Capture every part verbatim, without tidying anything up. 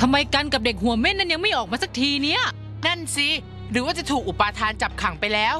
ทำไมกันกับเด็กหัวเม่นนั้นยังไม่ออกมาสักทีเนี้ยนั่นสิหรือว่าจะถูกอุปาทานจับขังไปแล้ว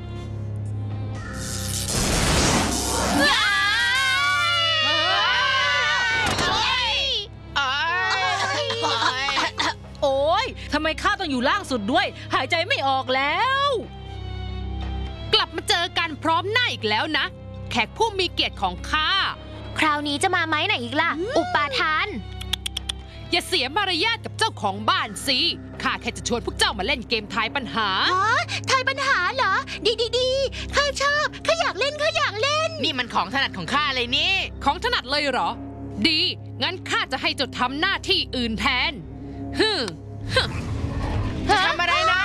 โอ๊ยทำไมข้าต้องอยู่ล่างสุดด้วยหายใจไม่ออกแล้วกลับมาเจอกันพร้อมหน้าอีกแล้วนะแขกผู้มีเกียรติของข้าคราวนี้จะมาไหมไหนอีกล่ะอุปาทานอย่าเสียมารยาทกับเจ้าของบ้านสิข้าแค่จะชวนพวกเจ้ามาเล่นเกมทายปัญหาอ๋อทายปัญหาเหรอดีดีดีข้าชอบข้าอยากเล่นข้าอยากเล่นนี่มันของถนัดของข้าเลยนี่ของถนัดเลยเหรอดีงั้นข้าจะให้เจ้าทำหน้าที่อื่นแทนฮึจะทำอะไรนะ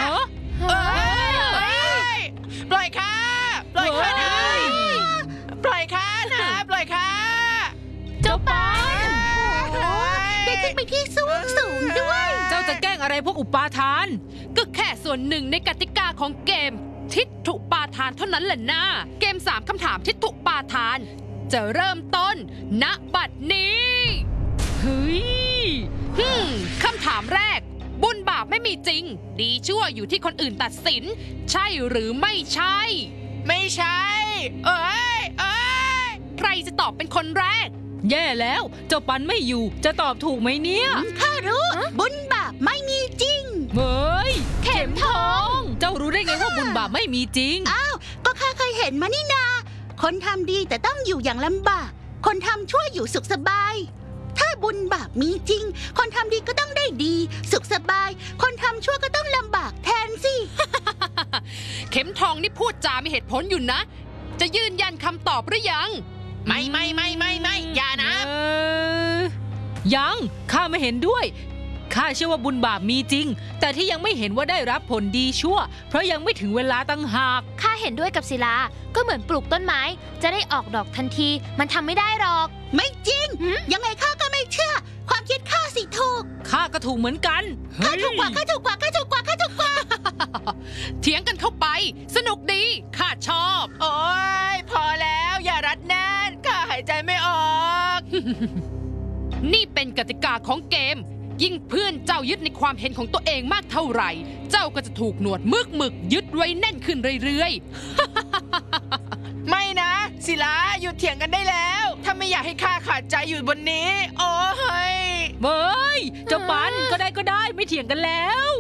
ปล่อยข้าปล่อยข้านะปล่อยข้านะปล่อยข้าเจ้าปานได้ขึ้นไปที่สูงสูงด้วยเจ้าจะแกล้งอะไรพวกอุปาทานก็แค่ส่วนหนึ่งในกติกาของเกมทิฏฐุปาทานเท่านั้นแหละนะเกมสามคำถามทิฏฐุปาทานจะเริ่มต้นณบัดนี้เฮ้ยฮึมคำถามแรกบุญบาปไม่มีจริงดีชั่วอยู่ที่คนอื่นตัดสินใช่หรือไม่ใช่ไม่ใช่เอ้ยเอ้ยใครจะตอบเป็นคนแรกแย่แล้วเจ้าปันไม่อยู่จะตอบถูกไหมเนี่ยข้ารู้บุญบาปไม่มีจริงเฮ้ยเข็มทองเจ้ารู้ได้ไงว่าบุญบาปไม่มีจริงอ้าวก็ข้าเคยเห็นมานี่นาคนทำดีแต่ต้องอยู่อย่างลำบากคนทำชั่วอยู่สุขสบายถ้าบุญบาปมีจริงคนทำดีก็ต้องได้ดีสุขสบายคนทำชั่วก็ต้องลำบากแทนสิเข็มทองนี่พูดจามีเหตุผลอยู่นะจะยืนยันคำตอบหรือยังไม่ไม่ไม่ไม่ไม่อย่านะยังข้าไม่เห็นด้วยข้าเชื่อว่าบุญบาปมีจริงแต่ที่ยังไม่เห็นว่าได้รับผลดีชั่วเพราะยังไม่ถึงเวลาตั้งหากข้าเห็นด้วยกับศิลาก็เหมือนปลูกต้นไม้จะได้ออกดอกทันทีมันทำไม่ได้หรอกไม่จริงยังไงข้าก็ไม่เชื่อความคิดข้าสิถูกข้าก็ถูกเหมือนกันข้าถูกกว่าข้าถูกกว่าข้าถูกกว่าข้าถูกกว่าเถียงกันเข้าไปสนุกดีข้าชอบโอ๊ยพอแล้วอย่ารัดแน่นข้าหายใจไม่ออกนี่เป็นกติกาของเกมยิ่งเพื่อนเจ้ายึดในความเห็นของตัวเองมากเท่าไหร่เจ้าก็จะถูกหนวดมึกมึกยึดไว้แน่นขึ้นเรื่อยๆไม่นะศิลาหยุดเถียงกันได้แล้วถ้าไม่อยากให้ข้าขาดใจอยู่บนนี้โอ้ยเฮ้ยเจ้าปันก็ได้ก็ได้ไม่เถียงกันแล้ว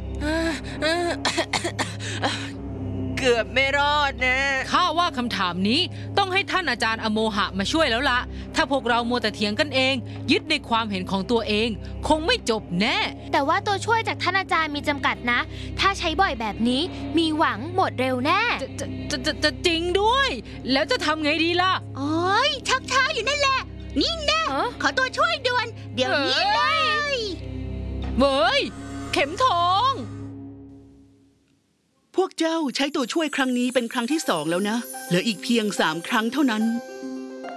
เกือบไม่รอดนะข้าว่าคำถามนี้ต้องให้ท่านอาจารย์อโมหะมาช่วยแล้วล่ะถ้าพวกเรามัวแต่เถียงกันเองยึดในความเห็นของตัวเองคงไม่จบแน่แต่ว่าตัวช่วยจากท่านอาจารย์มีจำกัดนะถ้าใช้บ่อยแบบนี้มีหวังหมดเร็วแน่จะจะจะจะจริงด้วยแล้วจะทำไงดีล่ะโอ้ยชักช้าอยู่นั่นแหละนี่แน่ขอตัวช่วยด่วนเดี๋ยวนี้เลยเว้ยเข็มทองพวกเจ้าใช้ตัวช่วยครั้งนี้เป็นครั้งที่สองแล้วนะเหลืออีกเพียงสามครั้งเท่านั้น